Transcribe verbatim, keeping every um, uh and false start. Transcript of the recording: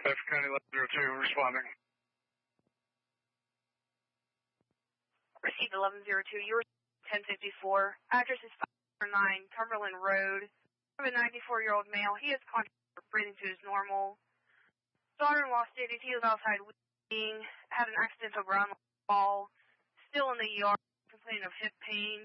F County eleven zero two responding. Received eleven zero two, you were ten fifty-four. Address is five oh nine Cumberland Road. I have a ninety-four-year-old male. He has contact breathing to his normal. Daughter-in-law stated he was outside weeding, had an accidental ground ball, still in the yard, complaining of hip pain.